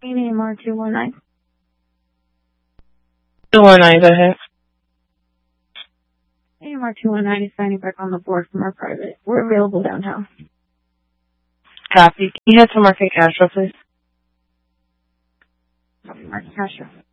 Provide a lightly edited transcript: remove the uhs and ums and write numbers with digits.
AMR 219. 219, go ahead. AMR 219 is signing back on the board from our private. We're available downtown. Copy. Can you head to Market Castro, please? Market Castro.